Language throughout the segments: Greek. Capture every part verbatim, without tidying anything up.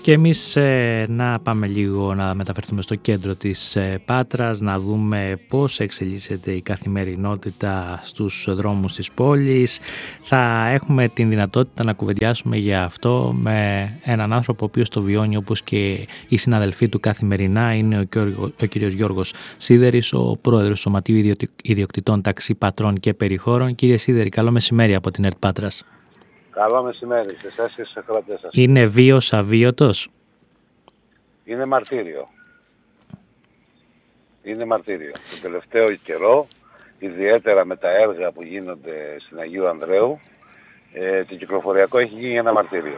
Και εμείς ε, να πάμε λίγο να μεταφερθούμε στο κέντρο της ε, Πάτρας, να δούμε πώς εξελίσσεται η καθημερινότητα στους δρόμους της πόλης. Θα έχουμε την δυνατότητα να κουβεντιάσουμε για αυτό με έναν άνθρωπο ο οποίος το βιώνει όπως και οι συναδελφοί του καθημερινά. Είναι ο, Γιώργο, ο κύριος Γιώργος Σίδερης, ο πρόεδρος του Σωματείου Ιδιοκτητών Ταξί Πατρών και Περιχώρων. Κύριε Σίδερη, καλό μεσημέρι από την ΕΡΤ Πάτρας. Καλό μεσημέρι σε εσάς και στους ακροατές σας. Είναι βίος αβίωτος? Είναι μαρτύριο. Είναι μαρτύριο. Το τελευταίο καιρό, ιδιαίτερα με τα έργα που γίνονται στην Αγίου Ανδρέου, ε, το κυκλοφοριακό έχει γίνει ένα μαρτύριο.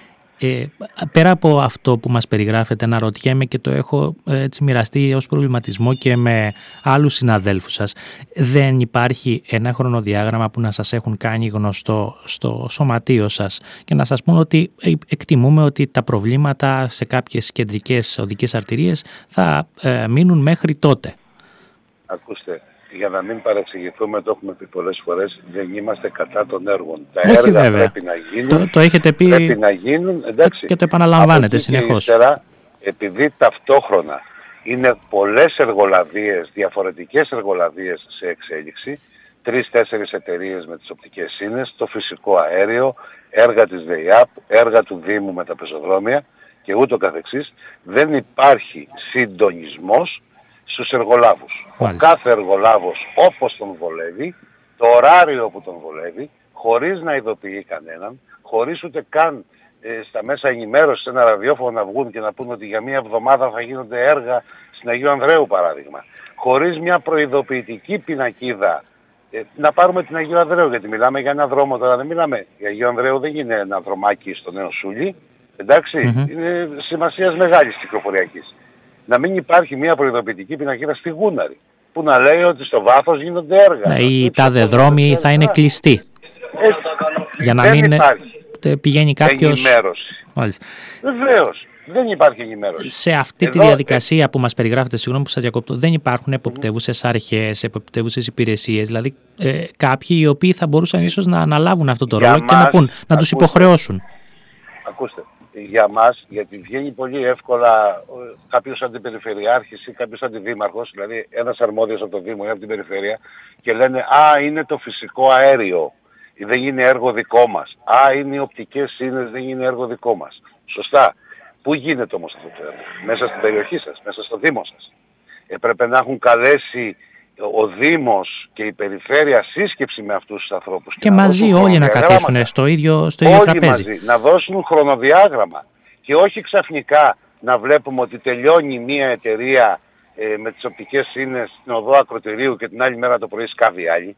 Ε, πέρα από αυτό που μας περιγράφετε, να ρωτιέμαι και το έχω έτσι μοιραστεί ως προβληματισμό και με άλλους συναδέλφους σας, δεν υπάρχει ένα χρονοδιάγραμμα που να σας έχουν κάνει γνωστό στο σωματείο σας και να σας πούν ότι εκτιμούμε ότι τα προβλήματα σε κάποιες κεντρικές οδικές αρτηρίες θα ε, μείνουν μέχρι τότε? Ακούστε, για να μην παρεξηγηθούμε, το έχουμε πει πολλές φορές, δεν είμαστε κατά των έργων. Τα Όχι, έργα βέβαια. πρέπει να γίνουν, το, το έχετε πει πρέπει να γίνουν, εντάξει. Και το επαναλαμβάνετε συνεχώς. Ύστερα, επειδή ταυτόχρονα είναι πολλές εργολαβίες, διαφορετικές εργολαβίες σε εξέλιξη, τρεις-τέσσερις εταιρείες με τις οπτικές σύνες, το φυσικό αέριο, έργα της ΔΕΙΑΠ, έργα του Δήμου με τα πεζοδρόμια και ούτω καθεξής, δεν υπάρχει συντονισμός στους εργολάβους. Μάλιστα. Ο κάθε εργολάβος όπως τον βολεύει, το ωράριο που τον βολεύει, χωρίς να ειδοποιεί κανέναν, χωρίς ούτε καν ε, στα μέσα ενημέρωση σε ένα ραδιόφωνο να βγουν και να πούν ότι για μία εβδομάδα θα γίνονται έργα στην Αγίου Ανδρέου παράδειγμα. Χωρίς μια προειδοποιητική πινακίδα, ε, να πάρουμε την Αγίου Ανδρέου, γιατί μιλάμε για ένα δρόμο τώρα, δεν μιλάμε. Η Αγίου Ανδρέου δεν είναι ένα δρομάκι στο Νέο Σούλι, εντάξει, mm-hmm. είναι σημασίας μεγάλης κυκλοφοριακής. Να μην υπάρχει μια προειδοποιητική πινακίδα στη Γούναρη που να λέει ότι στο βάθος γίνονται έργα. Ναι, ή τάδε δρόμοι θα είναι κλειστοί. Έτσι. Για να δεν μην υπάρχει πηγαίνει κάποιος... ενημέρωση. Μάλιστα. Βεβαίως. Δεν υπάρχει ενημέρωση. Σε αυτή Εδώ... τη διαδικασία που μας περιγράφετε, συγγνώμη που σας διακόπτω, δεν υπάρχουν εποπτεύουσες αρχές, εποπτεύουσες υπηρεσίες, δηλαδή ε, κάποιοι οι οποίοι θα μπορούσαν ίσως να αναλάβουν αυτό το για ρόλο μας, και να, πούν, να τους υποχρεώσουν. Ακούστε, για μας, γιατί βγαίνει πολύ εύκολα κάποιος αντιπεριφερειάρχης ή κάποιος αντιδήμαρχος, δηλαδή ένας αρμόδιος από το Δήμο ή από την περιφέρεια, και λένε «Α, είναι το φυσικό αέριο, δεν είναι έργο δικό μας. Α, είναι οι οπτικές σύνες, δεν είναι έργο δικό μας». Σωστά. Πού γίνεται όμως αυτό το έργο? Μέσα στην περιοχή σας, μέσα στο Δήμο σας. Έπρεπε να έχουν καλέσει ο Δήμος και η Περιφέρεια σύσκεψη με αυτούς τους ανθρώπους. Και, και μαζί να όλοι να καθίσουν στο ίδιο, στο ίδιο τραπέζι. Μαζί, να δώσουν χρονοδιάγραμμα. Και όχι ξαφνικά να βλέπουμε ότι τελειώνει μια εταιρεία ε, με τις οπτικές σύνες στην οδό Ακροτηρίου και την άλλη μέρα το πρωί σκάβει άλλη.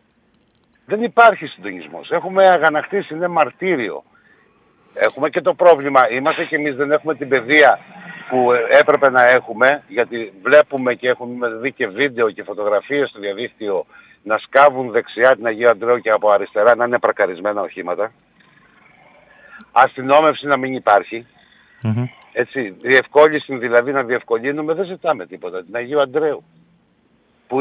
Δεν υπάρχει συντονισμός. Έχουμε αγανακτήσει, είναι μαρτύριο. Έχουμε και το πρόβλημα, είμαστε και εμείς δεν έχουμε την παιδεία που έπρεπε να έχουμε, γιατί βλέπουμε και έχουμε δει και βίντεο και φωτογραφίες στο διαδίκτυο να σκάβουν δεξιά την Αγίου Ανδρέου και από αριστερά να είναι πρακαρισμένα οχήματα. Αστυνόμευση να μην υπάρχει. Mm-hmm. Έτσι, διευκόλυνση δηλαδή να διευκολύνουμε, δεν ζητάμε τίποτα. Την Αγίου Ανδρέου. Που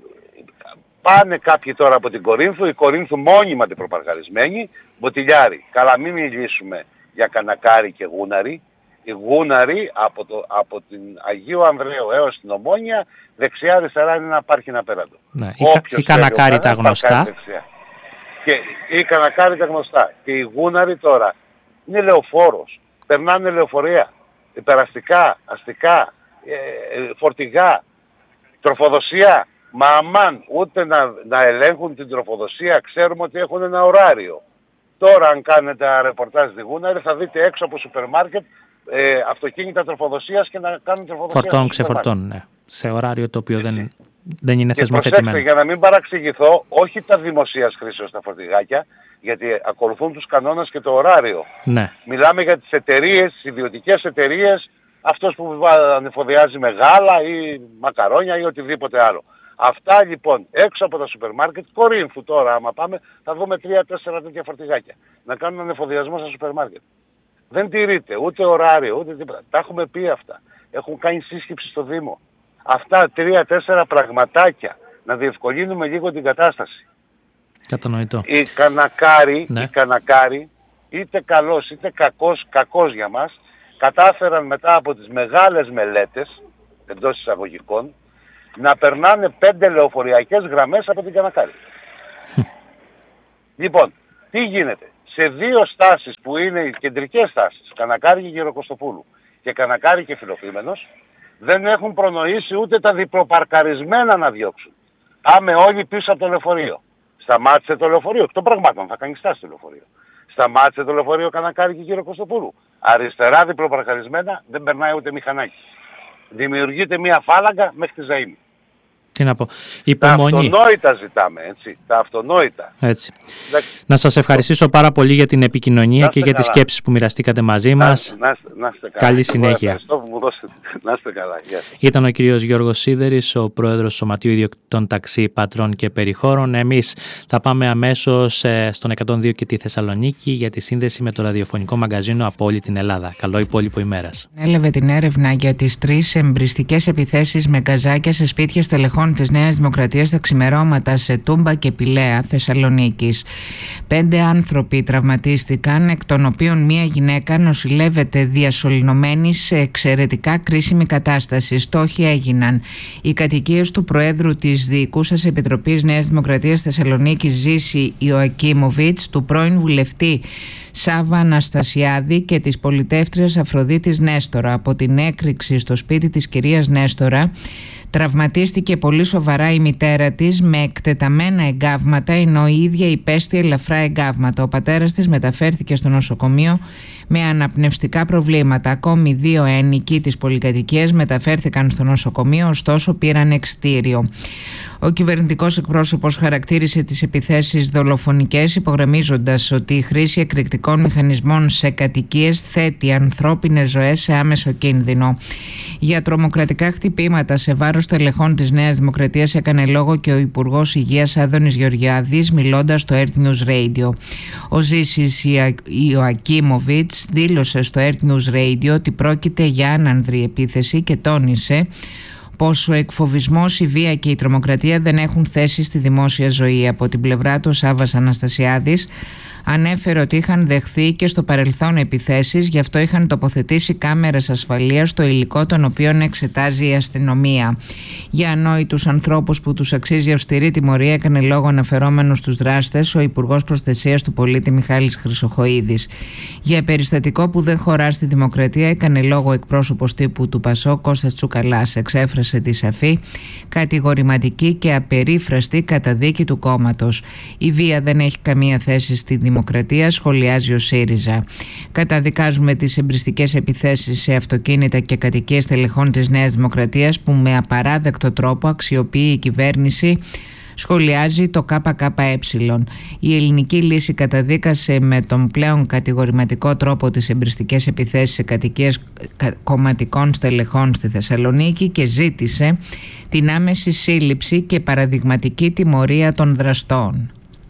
πάνε κάποιοι τώρα από την Κορίνθου, η Κορίνθου μόνιμα την προπαρκαρισμένη, Μποτιλιάρη. Καλά, μην μιλήσουμε για Κανακάρη και Γούναρη. Η Γούναρη από, το, από την Αγίου Ανδρέου έως την Ομόνια, δεξιά-αριστερά είναι ένα πάρκινγκ απέραντο. Ναι, η, η Κανακάρη τα γνωστά. Και η Κανακάρη τα γνωστά. Και η Γούναρη τώρα είναι λεωφόρος. Περνάνε λεωφορεία, περαστικά, αστικά, ε, φορτηγά, τροφοδοσία. Μα αμάν ούτε να, να ελέγχουν την τροφοδοσία, ξέρουμε ότι έχουν ένα ωράριο. Τώρα αν κάνετε ρεπορτάζ στη Γούναρη θα δείτε έξω από σούπερ μάρκετ ε, αυτοκίνητα τροφοδοσίας και να κάνουν τροφοδοσία. Φορτών, ξεφορτών, ναι. Σε ωράριο το οποίο δεν, δεν είναι θεσμοθετημένο. Προσέξτε, για να μην παραξηγηθώ, όχι τα δημοσίας χρήσεως τα φορτηγάκια, γιατί ακολουθούν τους κανόνες και το ωράριο. Ναι. Μιλάμε για τις εταιρείες, τις ιδιωτικές εταιρείες, αυτός που ανεφοδιάζει με γάλα ή μακαρόνια ή οτιδήποτε άλλο. Αυτά λοιπόν έξω από τα σούπερ μάρκετ, Κορίνθου τώρα άμα πάμε, θα δούμε τρία-τέσσερα τέτοια φορτηγάκια να κάνουν ανεφοδιασμό στα σούπερ μάρκετ. Δεν τηρείται ούτε ωράριο, ούτε τίποτα. Τα έχουμε πει αυτά. Έχουν κάνει σύσκεψη στο Δήμο. Αυτά τρία-τέσσερα πραγματάκια να διευκολύνουμε λίγο την κατάσταση. Κατανοητό. Η Κανακάρη, ναι. η Κανακάρη είτε καλός είτε κακός, κακός για μας, κατάφεραν μετά από τις μεγάλες μελέτες, εντός εισαγωγικών, να περνάνε πέντε λεωφοριακές γραμμές από την Κανακάρη. Λοιπόν, τι γίνεται. Σε δύο στάσεις που είναι οι κεντρικές στάσεις, Κανακάρη και Γεροκοστοπούλου και Κανακάρη και Φιλοφήμενος, δεν έχουν προνοήσει ούτε τα διπλοπαρκαρισμένα να διώξουν. Πάμε όλοι πίσω από το λεωφορείο. Σταμάτησε το λεωφορείο. Εκ των πραγμάτων θα κάνει στάση το λεωφορείο. Σταμάτησε το λεωφορείο Κανακάρη και Γεροκοστοπούλου. Αριστερά διπλοπαρκαρισμένα δεν περνάει ούτε μηχανάκι. Δημιουργείται μια φάλαγγα μέχρι τη Ζαΐμη. Τι να πω. Υπομονή. Τα αυτονόητα ζητάμε, έτσι. Τα αυτονόητα. Έτσι. Να σας ευχαριστήσω πάρα πολύ για την επικοινωνία και για καλά. Τις σκέψεις που μοιραστήκατε μαζί μας. Να, να, να είστε καλά. Καλή συνέχεια. Ευχαριστώ που μου δώσετε. Να είστε καλά. Γεια σας. Ήταν ο κύριος Γιώργος Σίδερης, ο πρόεδρος του Σωματείου Ιδιοκτητών Ταξί, Πατρών και Περιχώρων. Εμείς θα πάμε αμέσως στον εκατόν δύο και τη Θεσσαλονίκη για τη σύνδεση με το ραδιοφωνικό μαγκαζίνο από όλη την Ελλάδα. Καλό υπόλοιπο ημέρας. Έλαβε την έρευνα για τις τρεις εμπριστικές επιθέσεις με γκαζάκια σε σπίτια στελεχών της Νέας Δημοκρατίας τα ξημερώματα σε Τούμπα και Πηλαία Θεσσαλονίκης. Πέντε άνθρωποι τραυματίστηκαν, εκ των οποίων μία γυναίκα νοσηλεύεται διασωληνωμένη σε εξαιρετικά κρίσιμη κατάσταση. Στόχοι έγιναν οι κατοικίες του Προέδρου της Διοικούσας Επιτροπής Νέας Δημοκρατίας Θεσσαλονίκης Ζήση Ιωακίμοβιτς, του πρώην βουλευτή Σάβα Αναστασιάδη και της πολιτεύτριας Αφροδίτης Νέστορα. Από την έκρηξη στο σπίτι της κυρίας Νέστορα τραυματίστηκε πολύ σοβαρά η μητέρα της με εκτεταμένα εγκάβματα, ενώ η ίδια υπέστη ελαφρά εγκάβματα. Ο πατέρας της μεταφέρθηκε στο νοσοκομείο με αναπνευστικά προβλήματα. Ακόμη δύο ένοικοι της πολυκατοικίας μεταφέρθηκαν στο νοσοκομείο, ωστόσο πήραν εξτήριο. Ο κυβερνητικός εκπρόσωπος χαρακτήρισε τις επιθέσεις δολοφονικές, υπογραμμίζοντας ότι η χρήση εκρηκτικών μηχανισμών σε κατοικίες θέτει ανθρώπινες ζωές σε άμεσο κίνδυνο. Για τρομοκρατικά χτυπήματα σε βάρος τελεχών της Νέας Δημοκρατίας έκανε λόγο και ο Υπουργός Υγείας Άδωνης Γεωργιάδης, μιλώντας στο Earth News Radio. Ο Ζήσης Ιωακίμοβιτς δήλωσε στο Earth News Radio ότι πρόκειται για άνανδρη επίθεση και τόνισε πως ο εκφοβισμός, η βία και η τρομοκρατία δεν έχουν θέση στη δημόσια ζωή. Από την πλευρά του, ο Σάββας Αναστασιάδης ανέφερε ότι είχαν δεχθεί και στο παρελθόν επιθέσεις, γι' αυτό είχαν τοποθετήσει κάμερες ασφαλείας στο υλικό των οποίων εξετάζει η αστυνομία. Για ανόητους ανθρώπους που τους αξίζει αυστηρή τιμωρία έκανε λόγο αναφερόμενος στους δράστες ο Υπουργός Προστασίας του Πολίτη Μιχάλης Χρυσοχοΐδης. Για περιστατικό που δεν χωρά στη δημοκρατία έκανε λόγο εκπρόσωπος τύπου του ΠΑΣΟ Κώστας Τσουκαλάς. Εξέφρασε τη σαφή, κατηγορηματική και απερίφραστη καταδίκη του κόμματος. Η βία δεν έχει καμία θέση στη δημοκρατία. Δημοκρατία, σχολιάζει ο ΣΥΡΙΖΑ. Καταδικάζουμε τις εμπριστικές επιθέσεις σε αυτοκίνητα και κατοικίες τελεχών της Νέας Δημοκρατίας που με απαράδεκτο τρόπο αξιοποιεί η κυβέρνηση, σχολιάζει το ΚΚΕ. Η ελληνική λύση καταδίκασε με τον πλέον κατηγορηματικό τρόπο τις εμπριστικές επιθέσεις σε κατοικίες κομματικών στελεχών στη Θεσσαλονίκη και ζήτησε την άμεση σύλληψη και παραδειγματική τιμωρία των δραστών.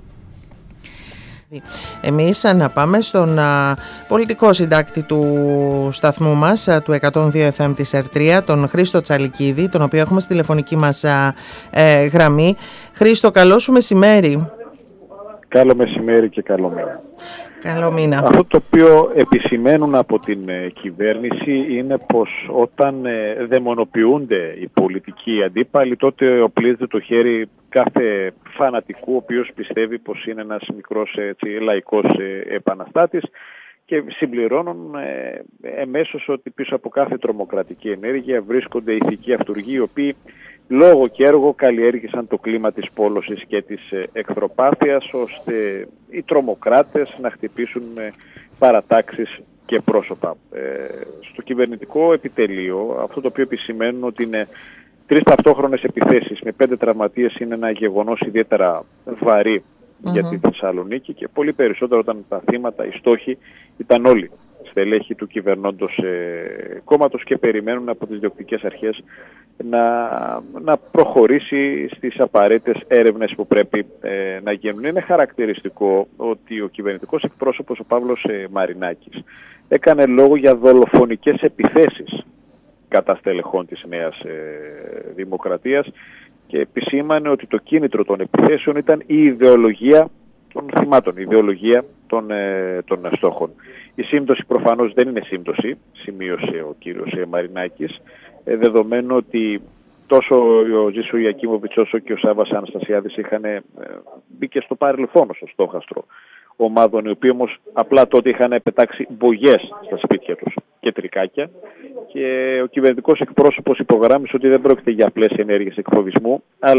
Εμείς να πάμε στον α, πολιτικό συντάκτη του σταθμού μας, α, του εκατόν δύο εφ εμ της Ερτρία, τον Χρήστο Τσαλικίδη, τον οποίο έχουμε στη τηλεφωνική μας α, ε, γραμμή. Χρήστο, καλό σου μεσημέρι. Καλό μεσημέρι και καλό μήνα. Καλό μήνα. Αυτό το οποίο επισημαίνουν από την ε, κυβέρνηση είναι πως όταν ε, δαιμονοποιούνται οι πολιτικοί αντίπαλοι, τότε οπλίζεται το χέρι κάθε φανατικού ο οποίος πιστεύει πως είναι ένας μικρός έτσι, λαϊκός ε, επαναστάτης, και συμπληρώνουν ε, εμέσως ότι πίσω από κάθε τρομοκρατική ενέργεια βρίσκονται ηθικοί αυτούργοι, οι οποίοι λόγω και έργο καλλιέργησαν το κλίμα της πόλωσης και της εχθροπάθειας, ώστε οι τρομοκράτες να χτυπήσουν παρατάξεις και πρόσωπα. Ε, στο κυβερνητικό επιτελείο αυτό το οποίο επισημαίνουν ότι είναι τρεις ταυτόχρονες επιθέσεις με πέντε τραυματίες είναι ένα γεγονός ιδιαίτερα βαρύ mm-hmm. για τη Θεσσαλονίκη, και πολύ περισσότερο όταν τα θύματα, οι στόχοι ήταν όλοι στελέχη του κυβερνώντος ε, κόμματος, και περιμένουν από τις διοκτικές αρχές να, να προχωρήσει στις απαραίτητες έρευνες που πρέπει ε, να γίνουν. Είναι χαρακτηριστικό ότι ο κυβερνητικός εκπρόσωπος, ο Παύλος ε, Μαρινάκης, έκανε λόγο για δολοφονικές επιθέσεις κατά στελεχών της Νέας ε, Δημοκρατίας, και επισήμανε ότι το κίνητρο των επιθέσεων ήταν η ιδεολογία των θυμάτων, η ιδεολογία των, ε, των στόχων. Η σύμπτωση προφανώς δεν είναι σύμπτωση, σημείωσε ο κύριος Μαρινάκης, δεδομένου ότι τόσο ο Ζήσου Ιακίμοβιτς όσο και ο Σάββας Αναστασιάδης είχαν μπει και στο παρελθόν στο στόχαστρο ομάδων, οι οποίοι όμως απλά τότε είχαν πετάξει μπογιές στα σπίτια τους και τρικάκια, και ο κυβερνητικός εκπρόσωπος υπογράμμισε ότι δεν πρόκειται για απλές ενέργειες εκφοβισμού, αλλά